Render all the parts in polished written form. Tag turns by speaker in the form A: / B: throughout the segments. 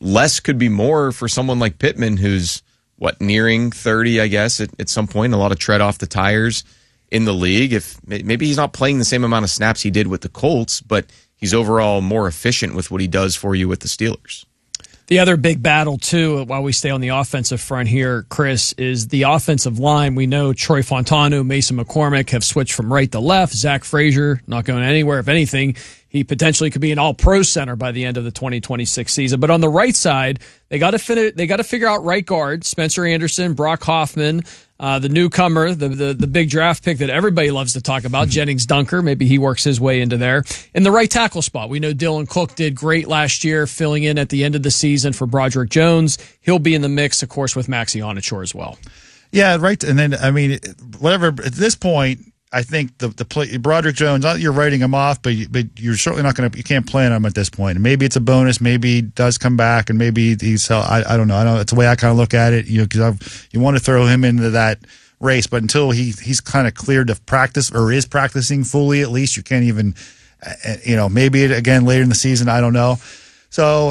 A: less could be more for someone like Pittman, who's nearing 30, I guess, at some point. A lot of tread off the tires in the league. If maybe he's not playing the same amount of snaps he did with the Colts, but he's overall more efficient with what he does for you with the Steelers.
B: The other big battle, too, while we stay on the offensive front here, Chris, is the offensive line. We know Troy Fontano, Mason McCormick have switched from right to left. Zach Frazier not going anywhere. If anything, he potentially could be an all-pro center by the end of the 2026 season. But on the right side, they got to figure out right guard. Spencer Anderson, Brock Hoffman, the newcomer, the big draft pick that everybody loves to talk about, Jennings Dunker. Maybe he works his way into there. In the right tackle spot, we know Dylan Cook did great last year, filling in at the end of the season for Broderick Jones. He'll be in the mix, of course, with Maxie Onachor as well.
C: Yeah, right. And then, I mean, whatever, at this point, I think the play, Broderick Jones, you're writing him off, but you're certainly not going to, you can't plan him at this point. And maybe it's a bonus, maybe he does come back, and maybe he's, I don't know. It's the way I kind of look at it, because you want to throw him into that race, but until he's kind of cleared to practice or is practicing fully, at least you can't even, maybe again later in the season, I don't know. So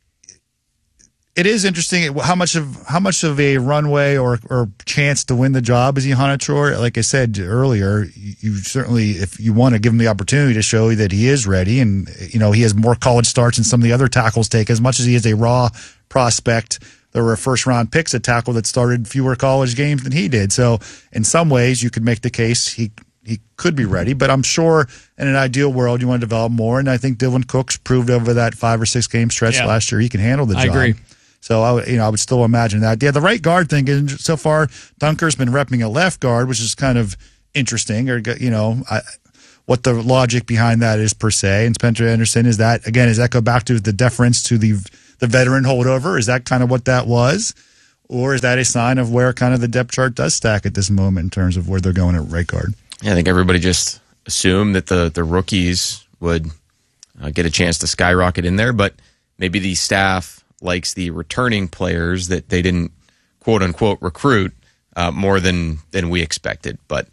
C: it is interesting how much of a runway or chance to win the job is Onachor. Like I said earlier, you certainly, if you want to give him the opportunity to show that he is ready, and he has more college starts than some of the other tackles take, as much as he is a raw prospect. There were first round picks at tackle that started fewer college games than he did. So in some ways, you could make the case he could be ready, but I'm sure in an ideal world you want to develop more. And I think Dylan Cook's proved over that 5 or 6 game stretch last year he can handle the job. I
B: agree.
C: So I would still imagine that. Yeah, the right guard thing is, so far Dunker's been repping a left guard, which is kind of interesting. Or what the logic behind that is per se. And Spencer Anderson, does that go back to the deference to the veteran holdover? Is that kind of what that was, or is that a sign of where kind of the depth chart does stack at this moment in terms of where they're going at right guard?
A: Yeah, I think everybody just assumed that the rookies would get a chance to skyrocket in there, but maybe the staff likes the returning players that they didn't quote unquote recruit more than we expected. But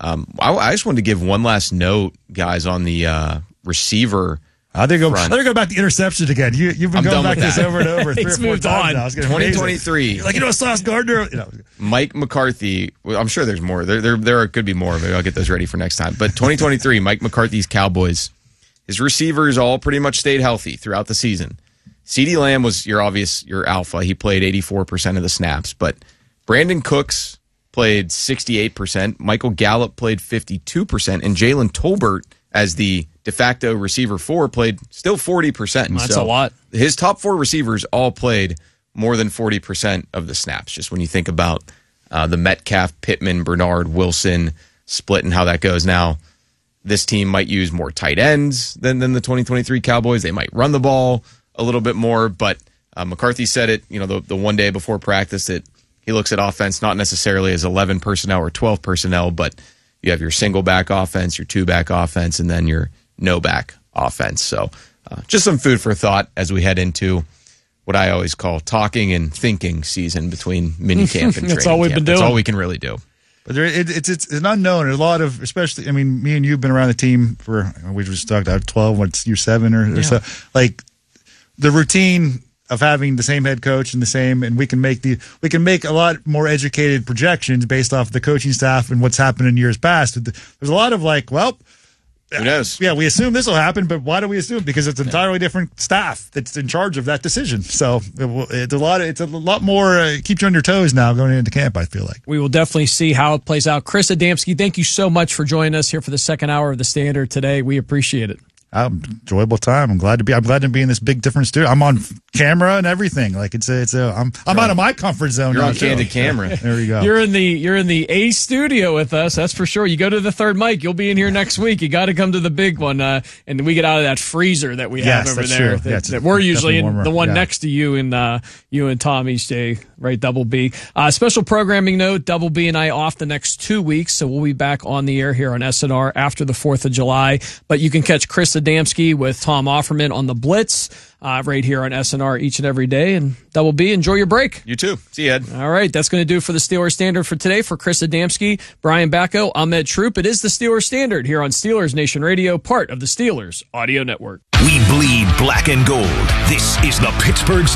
A: I just wanted to give one last note, guys, on the receiver.
C: They're going back to interceptions again. You've been going back to this over and over 3 or 4 times now.
A: 2023.
C: Like, Sauce Gardner.
A: Mike McCarthy. Well, I'm sure there's more. There could be more. Maybe I'll get those ready for next time. But 2023, Mike McCarthy's Cowboys. His receivers all pretty much stayed healthy throughout the season. CeeDee Lamb was your alpha. He played 84% of the snaps. But Brandon Cooks played 68%. Michael Gallup played 52%. And Jalen Tolbert, as the de facto receiver 4, played still 40%.
B: That's a lot.
A: His top 4 receivers all played more than 40% of the snaps, just when you think about the Metcalf, Pittman, Bernard, Wilson split and how that goes. Now, this team might use more tight ends than the 2023 Cowboys. They might run the ball a little bit more, but McCarthy said it, the one day before practice, that he looks at offense not necessarily as 11 personnel or 12 personnel, but you have your single back offense, your 2-back offense, and then your no-back offense. So just some food for thought as we head into what I always call talking and thinking season between minicamp and training
B: That's all we've
A: camp.
B: been doing.
A: That's all we can really do.
C: But it's an unknown. There's a lot of, especially, me and you have been around the team for, we just talked about 12, what's year 7 or so. Like, the routine of having the same head coach and we can make a lot more educated projections based off the coaching staff and what's happened in years past. There's a lot of
A: who knows?
C: Yeah, we assume this will happen, but why do we assume? Because it's an entirely different staff that's in charge of that decision. So it's a lot more keep you on your toes now going into camp, I feel like.
B: We will definitely see how it plays out. Chris Adamski, thank you so much for joining us here for the second hour of the Standard today. We appreciate it.
C: Enjoyable time. I'm glad to be in this big different studio. I'm on camera and everything. Like I'm out of my comfort zone.
A: You're on candid camera.
C: There we go.
B: You're in the A studio with us. That's for sure. You go to the third mic, you'll be in here next week. You got to come to the big one, and we get out of that freezer that we have over there. That we're usually in the one next to you and you and Tom each day, right? Double B. Special programming note: Double B and I off the next 2 weeks, so we'll be back on the air here on SNR after the 4th of July. But you can catch Chris Adamski with Tom Offerman on the Blitz right here on SNR each and every day. And Double B, enjoy your break.
A: You too. See you, Ed.
B: All right, that's going to do it for the Steelers Standard for today. For Chris Adamski, Brian Bacco, I'm Ed Troop. It is the Steelers Standard here on Steelers Nation Radio, part of the Steelers Audio Network.
D: We bleed black and gold. This is the Pittsburgh